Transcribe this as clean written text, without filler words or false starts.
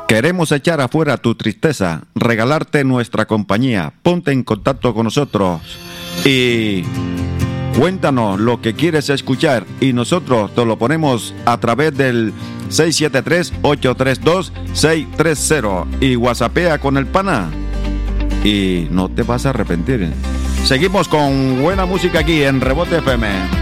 Queremos echar afuera tu tristeza, regalarte nuestra compañía. Ponte en contacto con nosotros y cuéntanos lo que quieres escuchar y nosotros te lo ponemos a través del 673-832-630 y whatsappea con el pana y no te vas a arrepentir. Seguimos con buena música aquí en Rebote FM.